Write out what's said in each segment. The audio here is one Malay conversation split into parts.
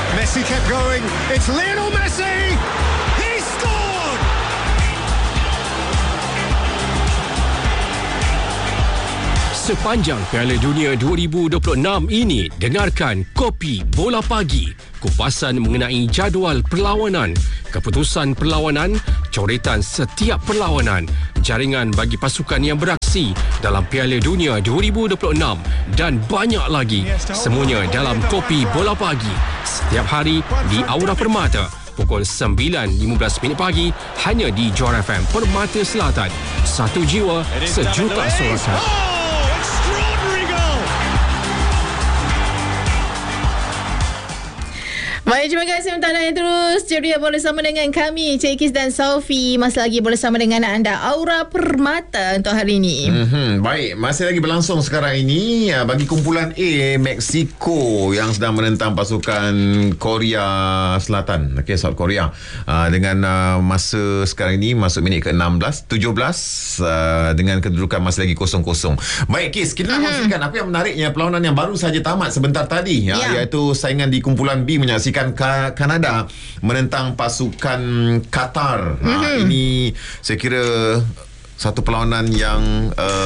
Messi kept going. It's Lionel Messi. He scored. Sepanjang Piala Dunia 2026 ini, dengarkan Kopi Bola Pagi. Kupasan mengenai jadual perlawanan, keputusan perlawanan, coretan setiap perlawanan, jaringan bagi pasukan yang beraksi dalam Piala Dunia 2026 dan banyak lagi. Semuanya dalam Kopi Bola Pagi. Setiap hari di Aura Permata. Pukul 9.15 pagi hanya di Johor FM Permata Selatan. Satu jiwa, sejuta sorakan. Baik, terima kasih untuk anda yang terus ceria bersama dengan kami, Cik Kis dan Sophie. Masih lagi bersama dengan anda, Aura Permata untuk hari ini. Baik, masih lagi berlangsung sekarang ini bagi kumpulan A, Mexico yang sedang menentang pasukan Korea Selatan, South Korea, dengan masa sekarang ini masuk minit ke-16, 17, dengan kedudukan masih lagi 0-0. Baik Kis, kita nak kongsikan apa yang menariknya perlawanan yang baru saja tamat sebentar tadi, iaitu saingan di kumpulan B menyaksikan Kanada menentang pasukan Qatar. Ini saya kira satu perlawanan yang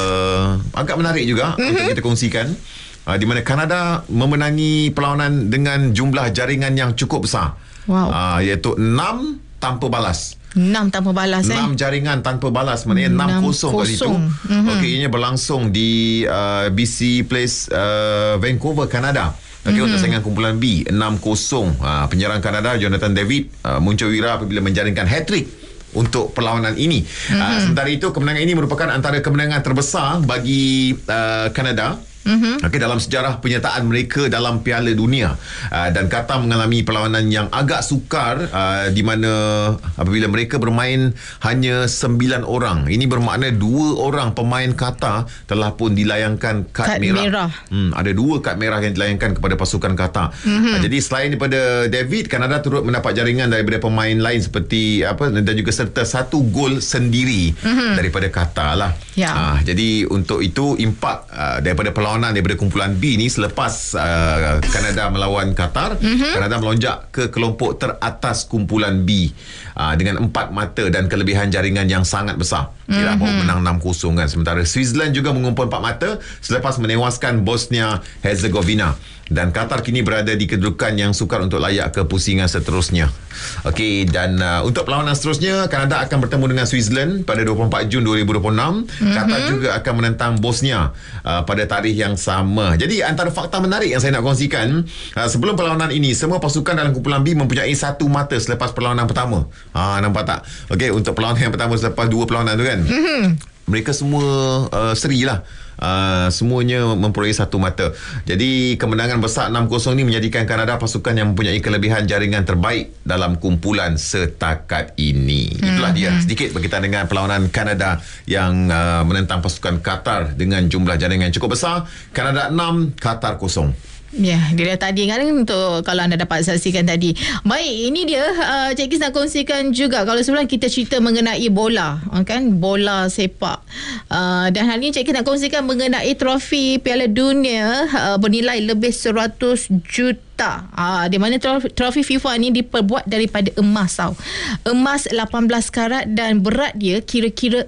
agak menarik juga untuk kita kongsikan, di mana Kanada memenangi perlawanan dengan jumlah jaringan yang cukup besar. Iaitu 6 tanpa balas. 6 tanpa balas 6 jaringan tanpa balas, maknanya 6-0 kali itu. Okey, ini berlangsung di BC Place, Vancouver, Kanada. Untuk saingan kumpulan B, 6-0. Penyerang Kanada Jonathan David muncul wira apabila menjaringkan hat-trick untuk perlawanan ini. Sementara itu, kemenangan ini merupakan antara kemenangan terbesar bagi Kanada dalam sejarah penyertaan mereka dalam Piala Dunia. Dan Qatar mengalami perlawanan yang agak sukar, di mana apabila mereka bermain hanya 9 orang. Ini bermakna 2 orang pemain Qatar telah pun dilayangkan kad merah. Ada 2 kad merah yang dilayangkan kepada pasukan Qatar. Jadi selain daripada David, Kanada turut mendapat jaringan daripada pemain lain seperti dan juga serta 1 gol sendiri daripada Qatar lah. Jadi untuk itu impak daripada perlawanan daripada kumpulan B ni selepas Kanada melawan Qatar, Kanada melonjak ke kelompok teratas kumpulan B dengan 4 mata dan kelebihan jaringan yang sangat besar. Kira baru menang 6-0 kan. Sementara Switzerland juga mengumpul 4 mata selepas menewaskan Bosnia Herzegovina. Dan Qatar kini berada di kedudukan yang sukar untuk layak ke pusingan seterusnya. Okey, dan untuk perlawanan seterusnya, Kanada akan bertemu dengan Switzerland pada 24 Jun 2026. Qatar juga akan menentang Bosnia pada tarikh yang sama. Jadi antara fakta menarik yang saya nak kongsikan, sebelum perlawanan ini, semua pasukan dalam kumpulan B mempunyai 1 mata selepas perlawanan pertama. Nampak tak? Okey, untuk perlawanan yang pertama selepas 2 perlawanan tu kan, mereka semua seri lah. Semuanya memperoleh 1 mata. Jadi kemenangan besar 6-0 ni menjadikan Kanada pasukan yang mempunyai kelebihan jaringan terbaik dalam kumpulan setakat ini. Itulah dia sedikit berkaitan dengan perlawanan Kanada yang menentang pasukan Qatar dengan jumlah jaringan yang cukup besar. Kanada 6, Qatar 0. Ya, dia tadi kan, untuk kalau anda dapat saksikan tadi. Baik, ini dia Cik Kis nak kongsikan juga. Kalau sebelum kita cerita mengenai bola, kan, bola sepak, dan hari ini Cik Kis nak kongsikan mengenai trofi Piala Dunia bernilai lebih 100 juta. Di mana trofi FIFA ni diperbuat daripada emas tau. Emas 18 karat dan berat dia kira-kira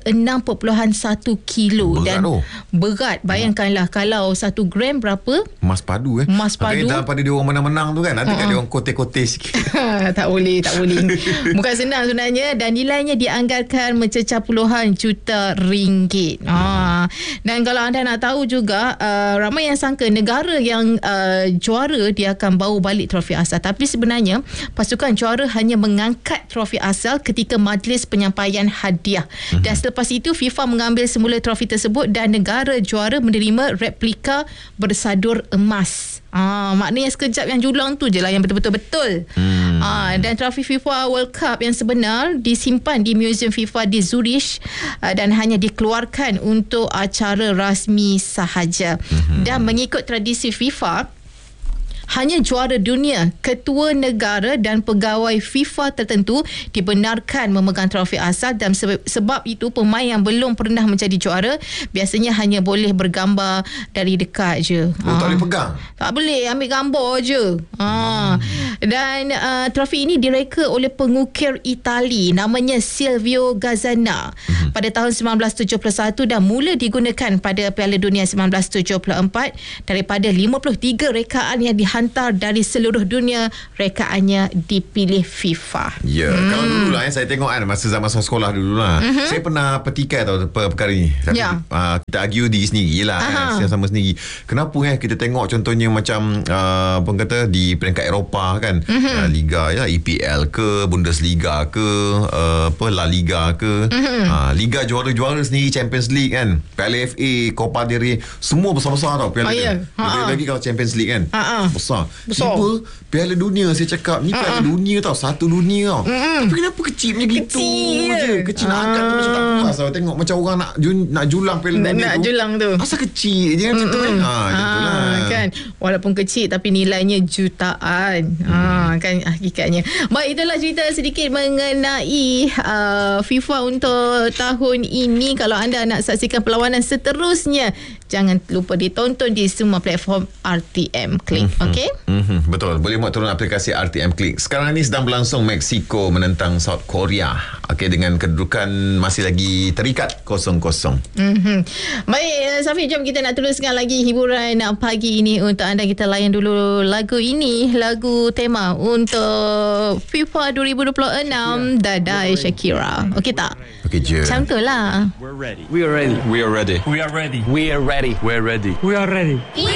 6.1 kilo. Dan berat, bayangkanlah kalau 1 gram berapa? Emas padu Emas padu. Daripada dia orang menang-menang tu kan, nanti kan dia orang kote-kote sikit. Tak boleh. Bukan senang sebenarnya, dan nilainya dianggarkan mencecah puluhan juta ringgit. Dan kalau anda nak tahu juga, ramai yang sangka negara yang juara dia akan bawa balik trofi asal, tapi sebenarnya pasukan juara hanya mengangkat trofi asal ketika majlis penyampaian hadiah. Dan selepas itu FIFA mengambil semula trofi tersebut dan negara juara menerima replika bersadur emas. Maknanya sekejap yang julang tu je lah yang betul-betul. Dan trofi FIFA World Cup yang sebenar disimpan di Museum FIFA di Zurich, dan hanya dikeluarkan untuk acara rasmi sahaja. Dan mengikut tradisi FIFA, hanya juara dunia, ketua negara dan pegawai FIFA tertentu dibenarkan memegang trofi asal, dan sebab itu pemain yang belum pernah menjadi juara biasanya hanya boleh bergambar dari dekat je. Tak boleh pegang? Tak boleh, ambil gambar je. Dan trofi ini direka oleh pengukir Itali namanya Silvio Gazzana pada tahun 1971 dan mula digunakan pada Piala Dunia 1974. Daripada 53 rekaan yang dihantar dari seluruh dunia, rekaannya dipilih FIFA. Ya, kalau dululah saya tengok kan masa zaman sekolah dululah. Saya pernah petikai tau perkara ni. Tapi kita argue diri sendiri lah kan, saya sama sendiri. Kenapa kita tengok contohnya macam apa kata di peringkat Eropah kan, Liga ya, EPL ke, Bundesliga ke, La Liga ke, Liga juara-juara sendiri, Champions League kan, Piala FA, Copa del Rey, semua besar-besar tau Piala dia. Lebih lagi kalau Champions League kan, besar. Tiba Piala Dunia, saya cakap ni Piala Dunia tau, satu dunia tau. Tapi kenapa kecil macam gitu je? Kecil nak angkat tu macam tak puas tau. Tengok macam orang nak julang Piala Dunia nak tu. julang tu. Asal kecil je macam tu kan. Kan, walaupun kecil tapi nilainya jutaan. Kan hakikatnya. Baik, itulah cerita sedikit mengenai FIFA untuk tahun ini. Kalau anda nak saksikan perlawanan seterusnya, jangan lupa ditonton di semua platform RTM Click. Okey? Betul. Boleh buat turun aplikasi RTM Click. Sekarang ni sedang berlangsung Mexico menentang South Korea. Okey, dengan kedudukan masih lagi terikat 0-0. Baik, Safi, jom kita nak teruskan lagi hiburan pagi ini untuk anda. Kita layan dulu lagu ini, lagu tema untuk FIFA 2026, Dadai Shakira. Okey tak? Okey je. Macam tu lah. We're ready. We are ready. We are ready. We are ready. We are ready. We're ready. We are ready.